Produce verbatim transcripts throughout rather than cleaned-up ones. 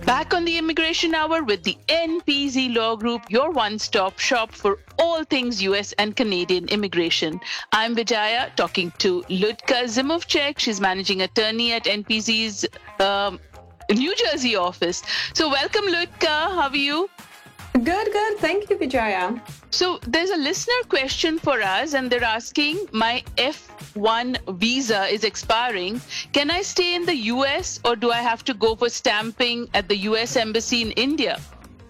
Back on the Immigration Hour with the N P Z Law Group, your one-stop shop for all things U S and Canadian immigration. I'm Vijaya, talking to Ludka Zimovchek. She's managing attorney at N P Z's um, New Jersey office. So welcome, Ludka. How are you? Good, good. Thank you, Vijaya. So there's a listener question for us, and they're asking, my F one visa is expiring. Can I stay in the U S or do I have to go for stamping at the U S Embassy in India?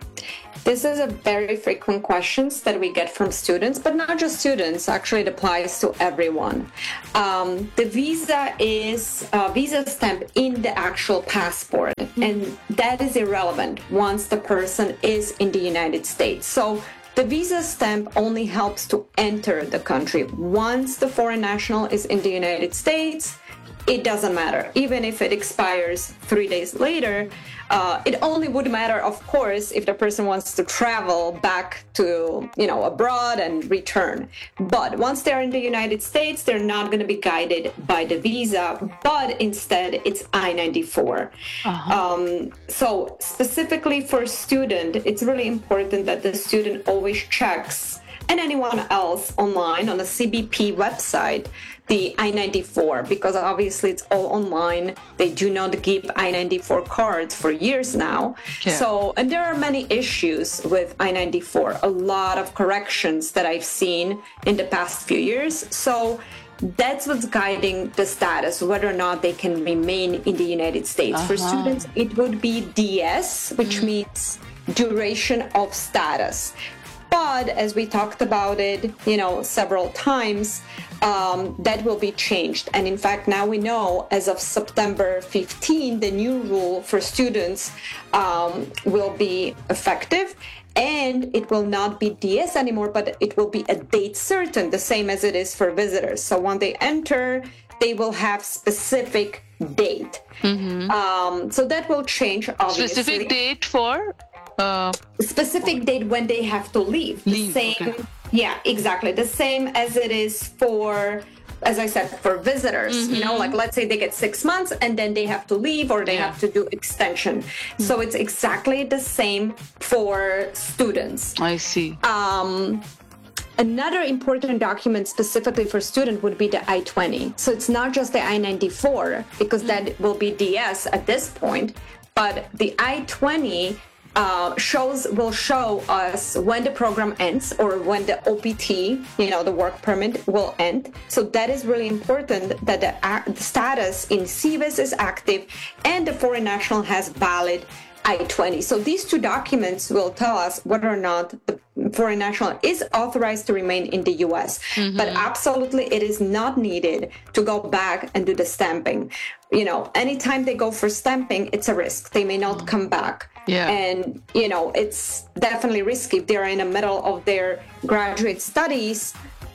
This is a very frequent questions that we get from students, but not just students. Actually, it applies to everyone. Um, the visa is a visa stamp in the actual passport, and that is irrelevant once the person is in the United States. So the visa stamp only helps to enter the country. Once the foreign national is in the United States, it doesn't matter. Even if it expires three days later, uh, it only would matter, of course, if the person wants to travel back to, you know, abroad and return. But once they're in the United States, they're not going to be guided by the visa, but instead it's I ninety-four. Uh-huh. Um, so specifically for student, it's really important that the student always checks, and anyone else online on the C B P website, the I ninety-four, because obviously it's all online. They do not give I ninety-four cards for years now. Yeah. So, and there are many issues with I ninety-four, a lot of corrections that I've seen in the past few years. So that's what's guiding the status, whether or not they can remain in the United States. Uh-huh. For students, it would be D S, which mm. means duration of status. But as we talked about it, you know, several times, um, that will be changed. And in fact, now we know as of September fifteenth, the new rule for students um, will be effective. And it will not be D S anymore, but it will be a date certain, the same as it is for visitors. So when they enter, they will have specific date. Mm-hmm. Um, so that will change, obviously. Specific date for? Uh, specific date when they have to leave. leave the same, okay. Yeah, exactly. The same as it is for, as I said, for visitors. Mm-hmm. You know, like let's say they get six months and then they have to leave or they yeah. have to do extension. Mm-hmm. So it's exactly the same for students. I see. Um, Another important document specifically for student would be the I twenty. So it's not just the I ninety-four, because mm-hmm. that will be D S at this point, but the I twenty Uh, shows will show us when the program ends or when the O P T, you know, the work permit will end. So that is really important that the, uh, the status in C V I S is active and the foreign national has valid I twenty. So these two documents will tell us whether or not the foreign national is authorized to remain in the U S. Mm-hmm. But absolutely, it is not needed to go back and do the stamping. You know, anytime they go for stamping, it's a risk. They may not come back. Yeah. And, you know, it's definitely risky if they're in the middle of their graduate studies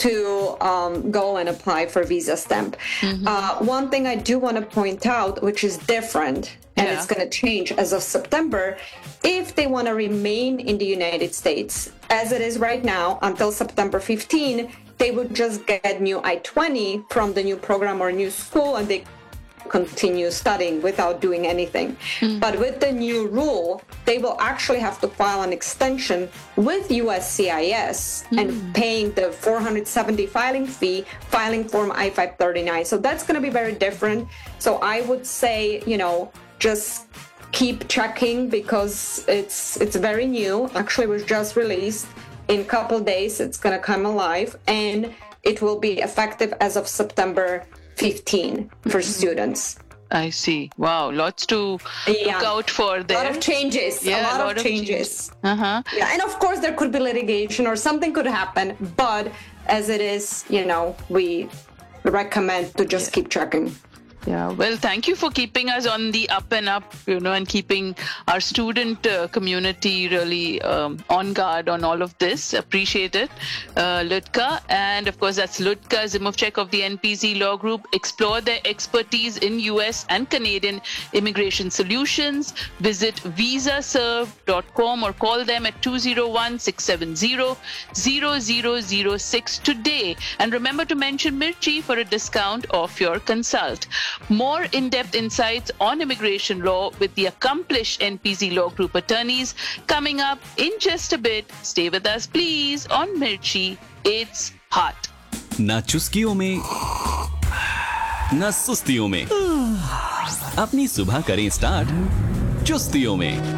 to um, go and apply for visa stamp. Mm-hmm. Uh, one thing I do want to point out, which is different, and yeah. it's going to change as of September, if they want to remain in the United States, as it is right now, until September fifteenth, they would just get new I twenty from the new program or new school, and they continue studying without doing anything. Mm. But with the new rule, they will actually have to file an extension with U S C I S mm. and paying the four hundred seventy filing fee, filing form I five thirty-nine. So that's going to be very different. So I would say, you know, just keep checking because it's it's very new. Actually, it was just released. In a couple days, it's going to come alive, and it will be effective as of September fifteenth for mm-hmm. students. I see. Wow, lots to yeah. look out for there. A lot of changes. Yeah, a lot, a lot of changes. changes. Uh-huh. Yeah, and of course there could be litigation or something could happen, but as it is, you know, we recommend to just yeah. keep checking. Yeah, well, thank you for keeping us on the up and up, you know, and keeping our student uh, community really um, on guard on all of this. Appreciate it, uh, Ludka. And of course, that's Ludka Zimovchek of the N P Z Law Group. Explore their expertise in U S and Canadian immigration solutions. Visit visa serve dot com or call them at two oh one, six seven zero, zero zero zero six today. And remember to mention Mirchi for a discount off your consult. more in-depth insights on immigration law with the accomplished N P Z Law Group attorneys coming up in just a bit. Stay with us, please, on Mirchi. It's hot. ना चुस्कियों में ना सुस्तियों में अपनी सुबह करें start चुस्तियों में।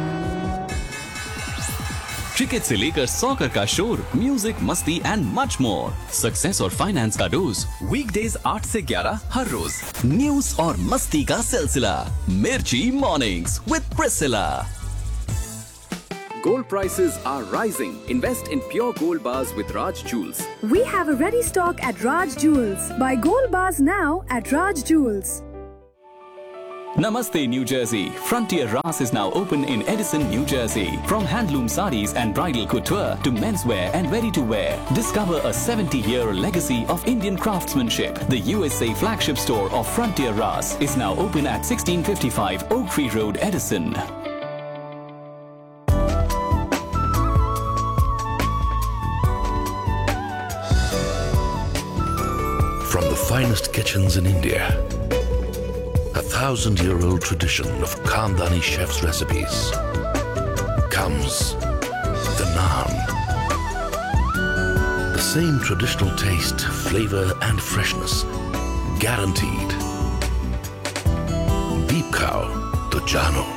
Cricket से लेकर सॉकर का शोर, म्यूजिक, मस्ती एंड मच मोर। सक्सेस और फाइनेंस का डोज वीकडेज आठ से ग्यारह हर रोज। न्यूज और मस्ती का सिलसिला मिर्ची mornings with Priscilla. Gold prices are rising. Invest in pure gold bars with Raj Jewels. We have a ready stock at Raj Jewels. Buy gold bars now at Raj Jewels. Namaste, New Jersey. Frontier Ras is now open in Edison, New Jersey. From handloom sarees and bridal couture to menswear and ready-to-wear, discover a seventy-year legacy of Indian craftsmanship. The U S A flagship store of Frontier Ras is now open at sixteen fifty-five Oak Tree Road, Edison. From the finest kitchens in India, a thousand-year-old tradition of Khandani chefs' recipes, comes the naan. The same traditional taste, flavor and freshness, guaranteed. Deep khao to jano.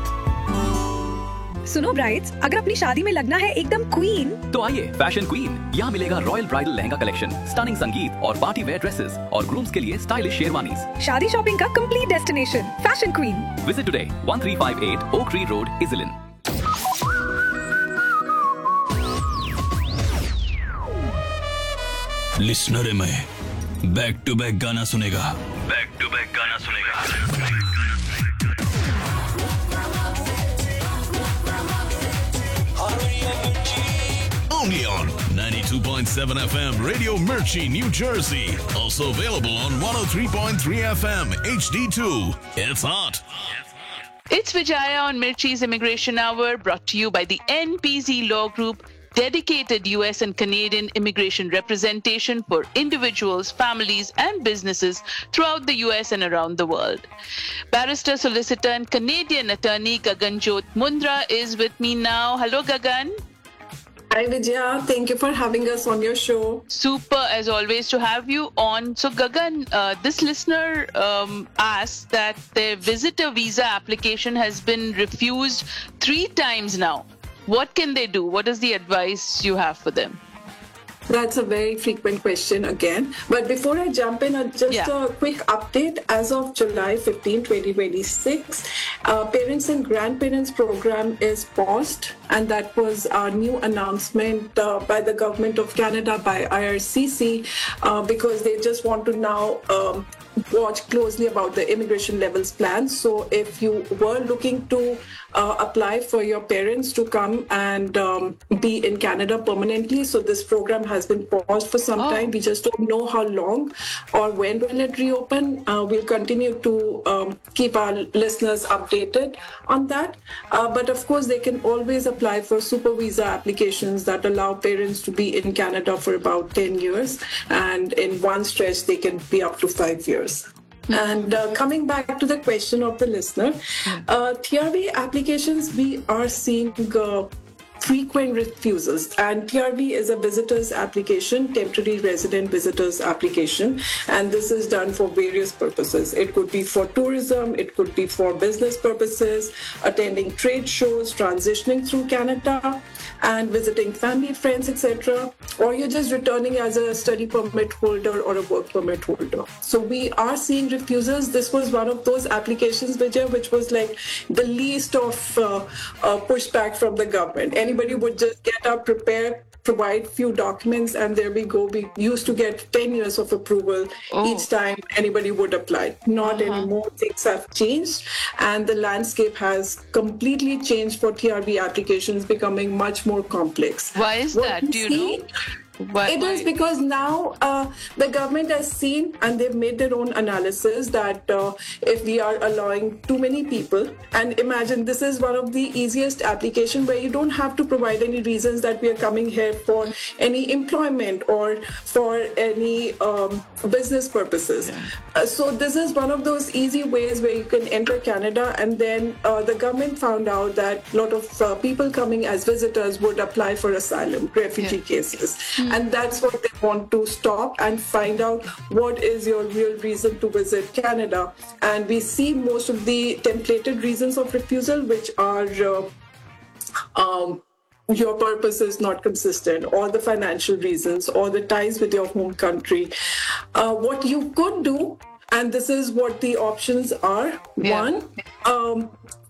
सुनो brides, अगर अपनी शादी में लगना है एकदम queen, तो आइए फैशन क्वीन। यहाँ मिलेगा royal bridal lehenga collection, stunning संगीत और पार्टी वेयर ड्रेसेस और ग्रूम्स के लिए स्टाइलिश शेरवानीज। शादी शॉपिंग का complete destination fashion queen. Visit today one three five eight Oak Tree Road, Iselin. Listener में बैक टू बैक गाना सुनेगा, बैक टू बैक गाना सुनेगा। Only on ninety-two point seven F M Radio Mirchi, New Jersey. Also available on one oh three point three F M H D two. It's hot. It's Vijaya on Mirchi's Immigration Hour, brought to you by the N P Z Law Group, dedicated U S and Canadian immigration representation for individuals, families, and businesses throughout the U S and around the world. Barrister, solicitor, and Canadian attorney Gaganjot Mundra is with me now. Hello, Gagan. Hi Vijaya, thank you for having us on your show. Super, as always, to have you on. So Gagan, uh, this listener um, asked that their visitor visa application has been refused three times now. What can they do? What is the advice you have for them? That's a very frequent question again. But before I jump in, uh, just yeah. a quick update. As of July fifteenth, twenty twenty-six, uh, Parents and Grandparents Program is paused. And that was our new announcement uh, by the Government of Canada, by I R C C, uh, because they just want to now um, watch closely about the immigration levels plan. So if you were looking to uh, apply for your parents to come and um, be in Canada permanently, so this program has been paused for some oh. time. We just don't know how long or when will it reopen. Uh, we'll continue to um, keep our listeners updated on that. Uh, but of course, they can always apply for super visa applications that allow parents to be in Canada for about ten years. And in one stretch, they can be up to five years. And uh, coming back to the question of the listener, uh, T R V applications, we are seeing uh, frequent refusals, and T R V is a visitor's application, temporary resident visitor's application, and this is done for various purposes. It could be for tourism, it could be for business purposes, attending trade shows, transitioning through Canada, and visiting family, friends, et cetera, or you're just returning as a study permit holder or a work permit holder. So we are seeing refusals. This was one of those applications, Vijay, which was like the least of uh, uh, pushback from the government. Anybody would just get up, prepare, provide few documents, and there we go. We used to get ten years of approval oh. each time anybody would apply. Not uh-huh. anymore. Things have changed, and the landscape has completely changed for T R V applications, becoming much more complex. Why is what that? Do you see, know? Why, It is why? because now uh, the government has seen and they've made their own analysis that uh, if we are allowing too many people, and imagine this is one of the easiest application where you don't have to provide any reasons that we are coming here for any employment or for any um, business purposes. Yeah. Uh, so this is one of those easy ways where you can enter Canada, and then uh, the government found out that a lot of uh, people coming as visitors would apply for asylum, refugee yeah. cases. Mm-hmm. And that's what they want to stop and find out what is your real reason to visit Canada. And we see most of the templated reasons of refusal, which are uh, um, your purpose is not consistent, or the financial reasons, or the ties with your home country. Uh, what you could do, and this is what the options are. Yeah. One, um,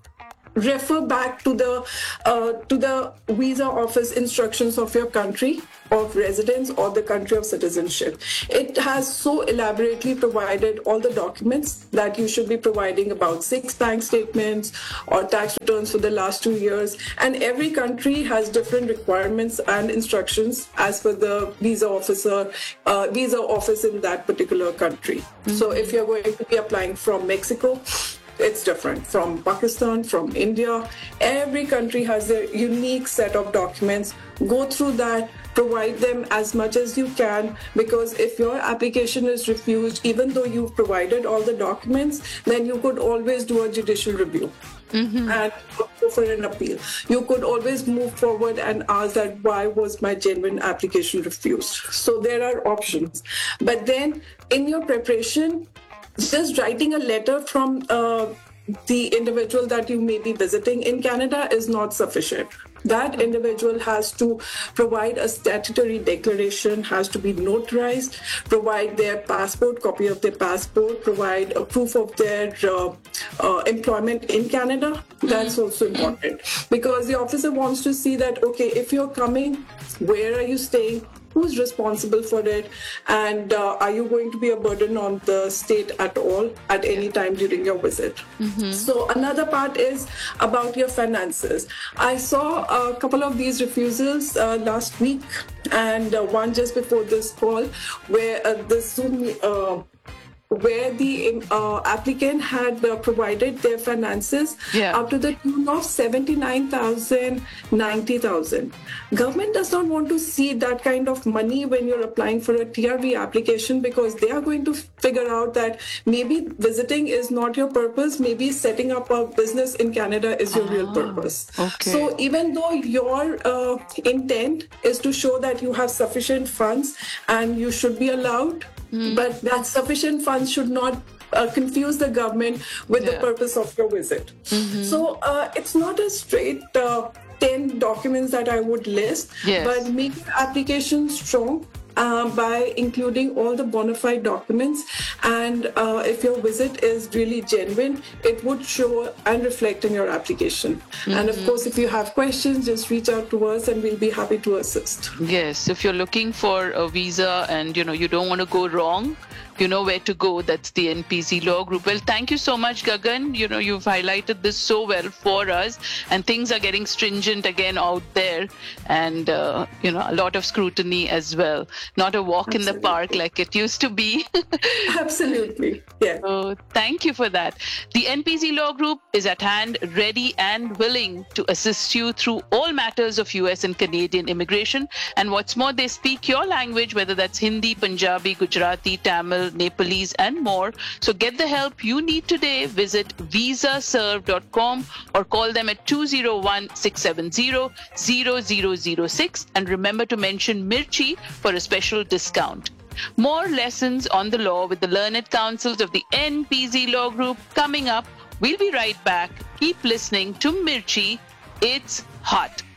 refer back to the uh, to the visa office instructions of your country of residence or the country of citizenship. It has so elaborately provided all the documents that you should be providing, about six bank statements or tax returns for the last two years. And every country has different requirements and instructions as per the visa officer, uh, visa office in that particular country. Mm-hmm. So if you're going to be applying from Mexico, it's different from Pakistan, from India. Every country has their unique set of documents. Go through that, provide them as much as you can, because if your application is refused, even though you've provided all the documents, then you could always do a judicial review. Mm-hmm. And go for an appeal. You could always move forward and ask that why was my genuine application refused. So there are options. But then in your preparation, just writing a letter from uh, the individual that you may be visiting in Canada is not sufficient. That individual has to provide a statutory declaration, has to be notarized, provide their passport, copy of their passport, provide a proof of their uh, uh, employment in Canada. That's also important, because the officer wants to see that, okay, if you're coming, where are you staying? Who's responsible for it? And uh, are you going to be a burden on the state at all at any time during your visit? Mm-hmm. So another part is about your finances. I saw a couple of these refusals uh, last week, and uh, one just before this call, where uh, the Zoom uh, where the uh, applicant had uh, provided their finances yeah. up to the tune of seventy-nine thousand, ninety thousand. Government does not want to see that kind of money when you're applying for a T R V application, because they are going to figure out that maybe visiting is not your purpose, maybe setting up a business in Canada is your ah, real purpose. Okay. So even though your uh, intent is to show that you have sufficient funds and you should be allowed, Mm. but that sufficient funds should not uh, confuse the government with yeah. the purpose of your visit. Mm-hmm. So uh, it's not a straight uh, ten documents that I would list, yes. but make your application strong uh, by including all the bona fide documents. And uh, if your visit is really genuine, it would show and reflect in your application. Mm-hmm. And of course, if you have questions, just reach out to us and we'll be happy to assist. Yes, if you're looking for a visa and you know you don't want to go wrong, you know where to go. That's the N P Z Law Group. Well, thank you so much, Gagan. You know, you've highlighted this so well for us, and things are getting stringent again out there, and uh, you know, a lot of scrutiny as well. Not a walk Absolutely. in the park like it used to be. Absolutely. Yeah. So thank you for that. The N P Z Law Group is at hand, ready and willing to assist you through all matters of U S and Canadian immigration. And what's more, they speak your language, whether that's Hindi, Punjabi, Gujarati, Tamil, Nepalese, and more. So get the help you need today. Visit visa serve dot com or call them at two oh one, six seven zero, zero zero zero six, and remember to mention Mirchi for a special discount. More lessons on the law with the learned counsels of the N P Z Law Group coming up. We'll be right back. Keep listening to Mirchi. It's hot.